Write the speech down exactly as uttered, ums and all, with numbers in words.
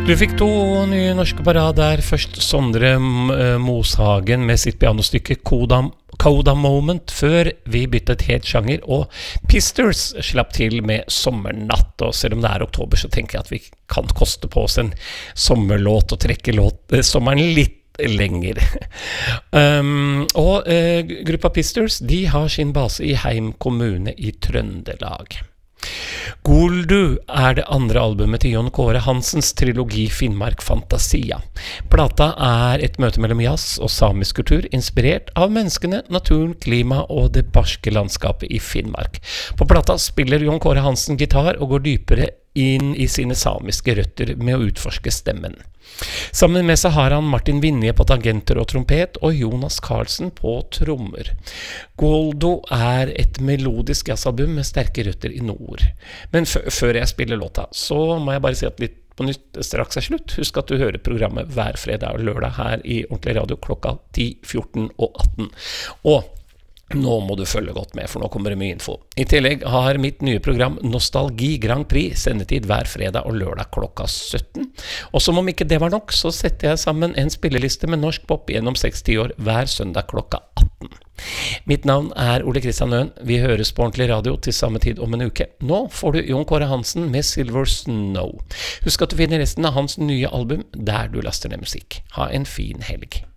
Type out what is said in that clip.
Du fikk to nye norske parad der. Først Sondre Moshagen med sitt pianostykke Coda, Coda Moment, før vi byttet helt sjanger, og Pisters slapp til med Sommernatt. Og selv om det er oktober, så tenker jeg at vi kan koste på oss en sommerlåt og trekke låt, eh, sommeren litt lenger. um, og uh, gruppa Pisters, de har sin base i Heim kommune i Trøndelag. Goldu er det andre albumet til Jon Kåre Hansens trilogi Finnmark Fantasia. Plata er et møte mellom jazz og samisk kultur, inspirert av menneskene, naturen, klima og det barske landskapet i Finnmark. På plata spiller Jon Kåre Hansen gitar og går dypere inn i sine samiske røtter med å utforske stemmen. Sammen med seg har han Martin Vinje på tangenter og trompet og Jonas Karlsen på trommer. Goldo er et melodisk jazzalbum med sterke røtter i nord. Men f- før jeg spiller låta, så må jeg bare si at litt på nytt straks er slutt. Husk at du hører programmet hver fredag og lørdag her i Ordentlig Radio klokka ti, fjorten og atten. Og nå må du følge godt med, for nå kommer det mye info. I tillegg har mitt nye program Nostalgi Grand Prix sendetid hver fredag og lørdag klokka sytten. Og som om ikke det var nok, så setter jeg sammen en spilleliste med norsk pop gjennom seks-ti år hver søndag klokka atten. Mitt navn er Ole Kristian Øen. Vi høres på Ordentlig Radio til samme tid om en uke. Nå får du Jon Kåre Hansen med Silver Snow. Husk at du finner resten av hans nye album der du laster ned musikk. Ha en fin helg.